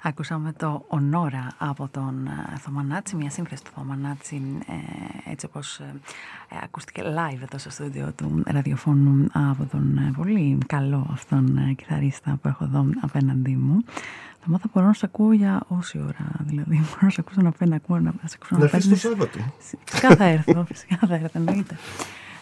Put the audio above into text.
Ακούσαμε το Ονόρα από τον Θωμανάτσι, μια σύνθεση του Θωμανάτσι έτσι όπως ακούστηκε live εδώ στο στούντιο του ραδιοφώνου από τον πολύ καλό αυτόν κιθαρίστα που έχω εδώ απέναντί μου. Θα μάθω μπορώ να σε ακούω για όση ώρα, δηλαδή μπορώ να σε ακούσω να πέντε, να σε ακούσω να πέντε. Να έρθεις το Σάββατο. Φυσικά θα έρθω, εννοείται.